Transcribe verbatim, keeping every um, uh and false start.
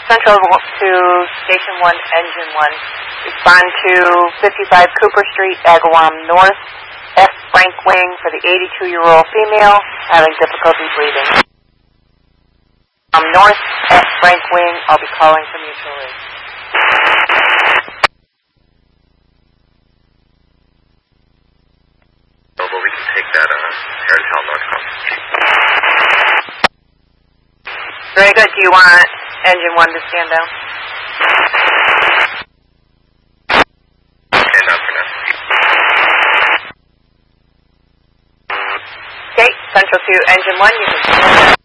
Central to Station one, Engine one. Respond to fifty-five Cooper Street, Agawam North. F. Frank Wing for the eighty-two-year-old female having difficulty breathing. Um, North, F. Frank Wing. I'll be calling for mutual aid. Oh, well, we can take that uh, Airtel North call. Very good. Do you want Engine one to stand down? Okay, not for now. Okay, Central to Engine one, you can stand down.